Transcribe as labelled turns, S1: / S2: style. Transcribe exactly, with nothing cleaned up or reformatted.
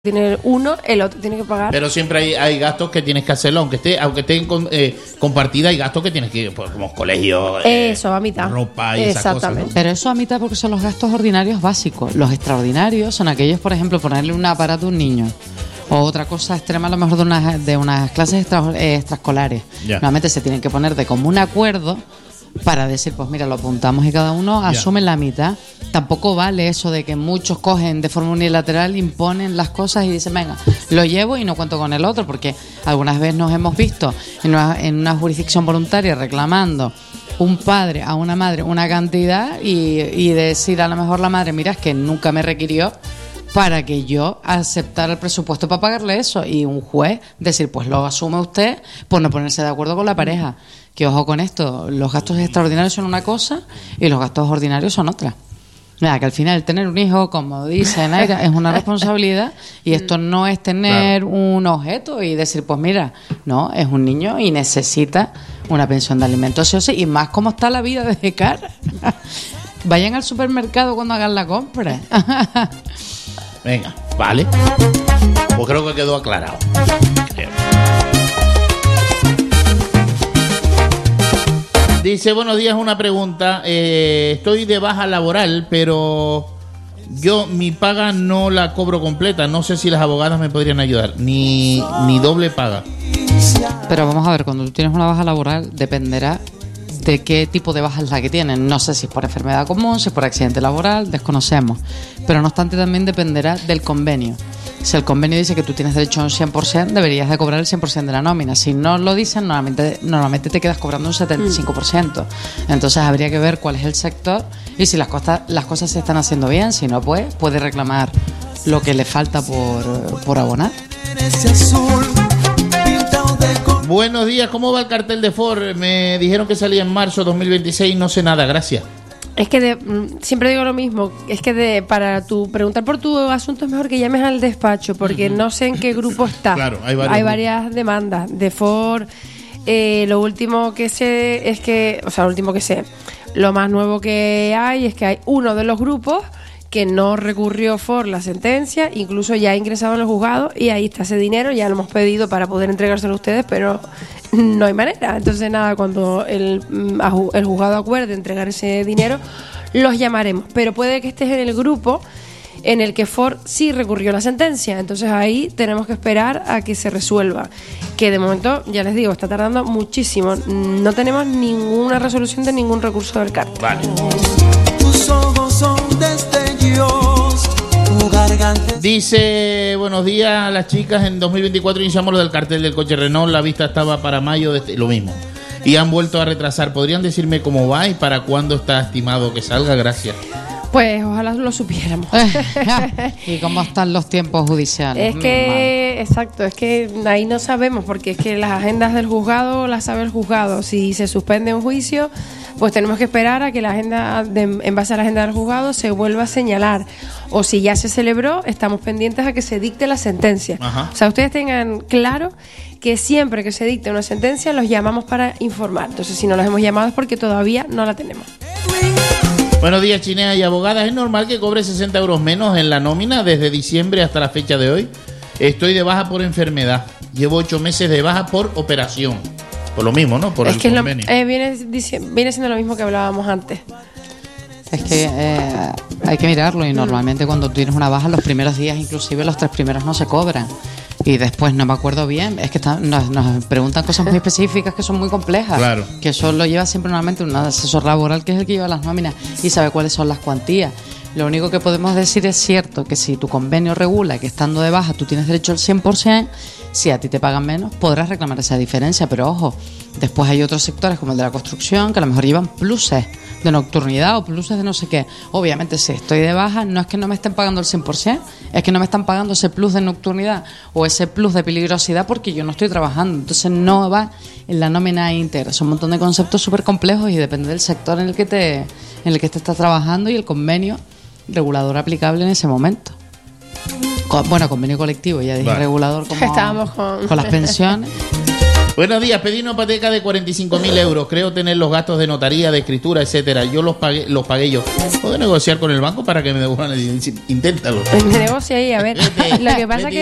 S1: tiene uno, el otro tiene que pagar.
S2: Pero siempre hay, hay gastos que tienes que hacerlo, aunque esté, aunque estén con, eh, compartida, hay gastos que tienes que ir, pues, como colegio, eh,
S1: eso a mitad,
S2: ropa y esas cosas, ¿no?
S3: Pero eso a mitad porque son los gastos ordinarios básicos. Los extraordinarios son aquellos, por ejemplo, ponerle un aparato a un niño. O otra cosa extrema, a lo mejor de unas, de unas clases extra, eh, extraescolares.
S2: Ya.
S3: Normalmente se tienen que poner de común acuerdo para decir, pues mira, lo apuntamos y cada uno asume
S2: Ya.
S3: la mitad. Tampoco vale eso de que muchos cogen de forma unilateral, imponen las cosas y dicen, venga, lo llevo y no cuento con el otro, porque algunas veces nos hemos visto en una, en una jurisdicción voluntaria reclamando un padre a una madre una cantidad y, y decir a lo mejor la madre, mira, es que nunca me requirió para que yo aceptara el presupuesto para pagarle eso, y un juez decir, pues lo asume usted por no ponerse de acuerdo con la pareja. Que ojo con esto, los gastos extraordinarios son una cosa y los gastos ordinarios son otra. Mira, que al final tener un hijo, como dice Naira, es una responsabilidad, y esto no es tener
S2: Claro.
S3: un objeto y decir, pues mira, no, es un niño y necesita una pensión de alimentos, sí o sí, y más como está la vida desde cara. Vayan al supermercado cuando hagan la compra.
S2: Venga, vale. Pues creo que quedó aclarado. Creo. Dice, buenos días, una pregunta. Eh, estoy de baja laboral, pero yo mi paga no la cobro completa. No sé si las abogadas me podrían ayudar. Ni, ni doble paga.
S3: Pero vamos a ver, cuando tú tienes una baja laboral, dependerá de qué tipo de baja es la que tienen. No sé si es por enfermedad común, si es por accidente laboral, desconocemos. Pero no obstante, también dependerá del convenio. Si el convenio dice que tú tienes derecho a un cien por ciento, deberías de cobrar el cien por ciento de la nómina. Si no lo dicen, normalmente, normalmente te quedas cobrando un setenta y cinco por ciento. Entonces habría que ver cuál es el sector y si las cosas, las cosas se están haciendo bien. Si no, pues puede reclamar lo que le falta por, por abonar.
S2: Buenos días, ¿cómo va el cartel de Ford? Me dijeron que salía en marzo dos mil veintiséis, no sé nada, gracias.
S1: Es que de, mm, siempre digo lo mismo, es que de, para tu preguntar por tu asunto es mejor que llames al despacho, porque uh-huh. no sé en qué grupo está.
S2: Claro, hay varios
S1: hay varias demandas de Ford. Eh, lo último que sé es que, o sea, lo último que sé, lo más nuevo que hay es que hay uno de los grupos que no recurrió Ford la sentencia, incluso ya ha ingresado en los juzgados y ahí está ese dinero, ya lo hemos pedido para poder entregárselo a ustedes, pero no hay manera. Entonces nada, cuando el, el juzgado acuerde entregar ese dinero, los llamaremos, pero puede que estés en el grupo en el que Ford sí recurrió la sentencia, entonces ahí tenemos que esperar a que se resuelva, que de momento, ya les digo, está tardando muchísimo, no tenemos ninguna resolución de ningún recurso del cártel.
S2: Vale.
S4: Tus ojos son destellos, tu garganta.
S2: Dice, buenos días a las chicas, en dos mil veinticuatro iniciamos lo del cartel del coche Renault, la vista estaba para mayo, de este, lo mismo, y han vuelto a retrasar. ¿Podrían decirme cómo va y para cuándo está estimado que salga? Gracias.
S1: Pues ojalá lo supiéramos.
S3: ¿Y cómo están los tiempos judiciales?
S1: Es que, exacto, es que ahí no sabemos, porque es que las agendas del juzgado las sabe el juzgado. Si se suspende un juicio, pues tenemos que esperar a que la agenda, de, en base a la agenda del juzgado, se vuelva a señalar. O si ya se celebró, estamos pendientes a que se dicte la sentencia.
S2: Ajá.
S1: O sea, ustedes tengan claro que siempre que se dicte una sentencia, los llamamos para informar. Entonces, si no los hemos llamado es porque todavía no la tenemos.
S2: Buenos días, Chinea y abogadas. ¿Es normal que cobre sesenta euros menos en la nómina desde diciembre hasta la fecha de hoy? Estoy de baja por enfermedad. Llevo ocho meses de baja por operación. Por lo mismo, ¿no? Por
S1: es
S2: el
S1: que es lo,
S2: convenio.
S1: eh, viene, viene siendo lo mismo que hablábamos antes.
S3: Es que eh, hay que mirarlo, y normalmente cuando tú tienes una baja, los primeros días, inclusive los tres primeros, no se cobran. Y después no me acuerdo bien, es que está, nos, nos preguntan cosas muy específicas que son muy complejas.
S2: Claro.
S3: Que eso lo lleva siempre normalmente un asesor laboral, que es el que lleva las nóminas y sabe cuáles son las cuantías. Lo único que podemos decir es cierto que si tu convenio regula que estando de baja tú tienes derecho al cien por ciento, si a ti te pagan menos, podrás reclamar esa diferencia. Pero ojo, después hay otros sectores como el de la construcción que a lo mejor llevan pluses de nocturnidad o pluses de no sé qué. Obviamente, si estoy de baja, no es que no me estén pagando el cien por ciento, es que no me están pagando ese plus de nocturnidad o ese plus de peligrosidad porque yo no estoy trabajando. Entonces no va en la nómina íntegra. Son un montón de conceptos súper complejos y depende del sector en el que te en el que te estás trabajando y el convenio regulador aplicable en ese momento. Con, bueno, convenio colectivo, ya dije, vale. Regulador como
S1: Estábamos con...
S3: con las pensiones.
S2: Buenos días, pedí una hipoteca de cuarenta y cinco mil euros. Creo tener los gastos de notaría, de escritura, etcétera. Yo los pagué, los pagué yo. ¿Puedo negociar con el banco para que me devuelvan el dinero? Inténtalo.
S1: Negocia ahí, a ver. Lo que pasa que